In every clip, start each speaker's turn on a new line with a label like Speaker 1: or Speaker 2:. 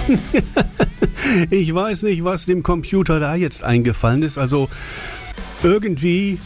Speaker 1: Ich weiß nicht, was dem Computer da jetzt eingefallen ist. Also irgendwie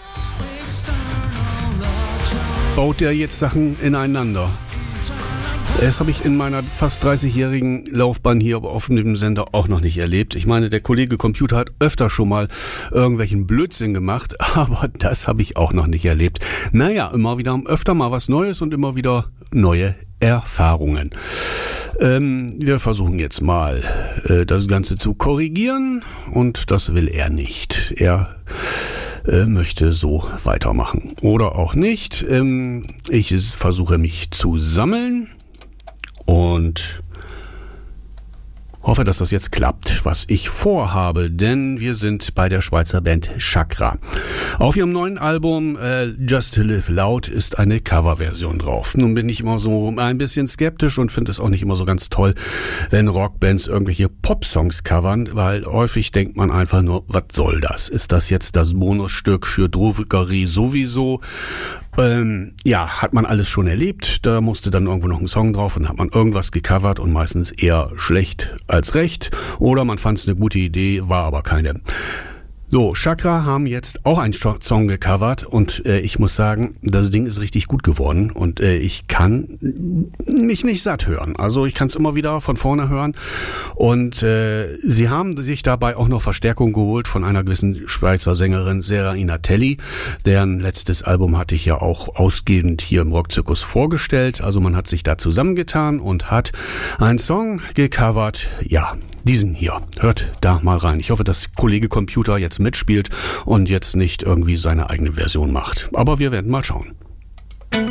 Speaker 1: baut der jetzt Sachen ineinander. Das habe ich in meiner fast 30-jährigen Laufbahn hier auf dem Sender auch noch nicht erlebt. Ich meine, der Kollege Computer hat öfter schon mal irgendwelchen Blödsinn gemacht, aber das habe ich auch noch nicht erlebt. Naja, öfter mal was Neues und immer wieder neue Erfahrungen. Wir versuchen jetzt mal das Ganze zu korrigieren und das will er nicht. Er möchte so weitermachen oder auch nicht. Ich versuche mich zu sammeln und hoffe, dass das jetzt klappt, was ich vorhabe, denn wir sind bei der Schweizer Band Chakra. Auf ihrem neuen Album Just to Live Loud ist eine Coverversion drauf. Nun bin ich immer so ein bisschen skeptisch und finde es auch nicht immer so ganz toll, wenn Rockbands irgendwelche Popsongs covern, weil häufig denkt man einfach nur, was soll das? Ist das jetzt das Bonusstück für Drogerie sowieso? Hat man alles schon erlebt, da musste dann irgendwo noch ein Song drauf und hat man irgendwas gecovert und meistens eher schlecht als recht oder man fand es eine gute Idee, war aber keine. So, Chakra haben jetzt auch einen Song gecovert und ich muss sagen, das Ding ist richtig gut geworden und ich kann mich nicht satt hören. Also ich kann es immer wieder von vorne hören und sie haben sich dabei auch noch Verstärkung geholt von einer gewissen Schweizer Sängerin Sera Inatelli, deren letztes Album hatte ich ja auch ausgehend hier im Rockzirkus vorgestellt. Also man hat sich da zusammengetan und hat einen Song gecovert, ja, diesen hier. Hört da mal rein. Ich hoffe, dass Kollege Computer jetzt mitspielt und jetzt nicht irgendwie seine eigene Version macht. Aber wir werden mal schauen.